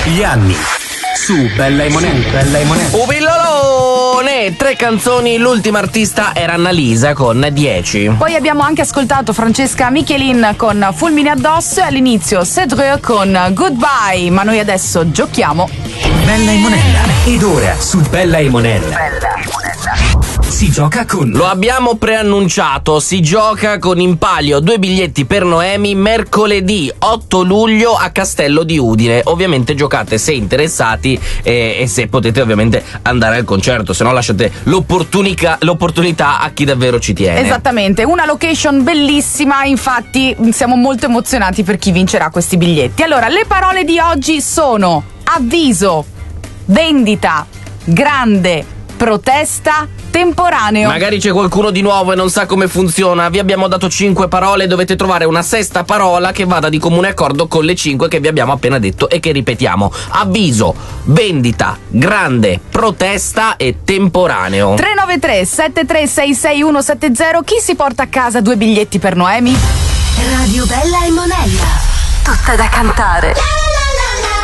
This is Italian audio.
Gli anni su Bella e Monella. Pillolone, 3 canzoni, l'ultima artista era Annalisa con 10. Poi abbiamo anche ascoltato Francesca Michelin con Fulmini addosso e all'inizio Cedric con Goodbye, ma noi adesso giochiamo. Bella e Monella. Ed ora su Bella e Monella si gioca con... Lo abbiamo preannunciato, si gioca con in palio 2 biglietti per Noemi mercoledì 8 luglio a Castello di Udine. Ovviamente giocate se interessati e se potete ovviamente andare al concerto, se no lasciate l'opportunità a chi davvero ci tiene. Esattamente, una location bellissima, infatti siamo molto emozionati per chi vincerà questi biglietti. Allora, le parole di oggi sono avviso, vendita, grande, protesta, temporaneo. Magari c'è qualcuno di nuovo e non sa come funziona. Vi abbiamo dato 5 parole, dovete trovare una sesta parola che vada di comune accordo con le 5 che vi abbiamo appena detto e che ripetiamo: avviso, vendita, grande, protesta e temporaneo. 393 7366170. Chi si porta a casa 2 biglietti per Noemi? Radio Bella e Monella, tutta da cantare.